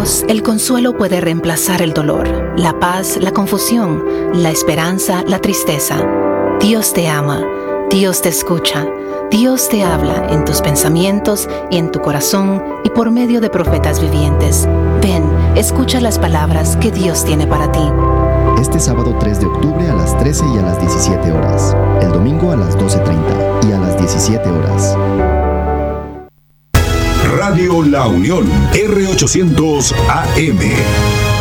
Dios, el consuelo puede reemplazar el dolor, la paz, la confusión, la esperanza, la tristeza. Dios te ama, Dios te escucha, Dios te habla en tus pensamientos y en tu corazón y por medio de profetas vivientes. Ven, escucha las palabras que Dios tiene para ti. Este sábado 3 de octubre a las 13 y a las 17 horas. El domingo a las 12:30 y a las 17 horas. Radio La Unión, R800 AM.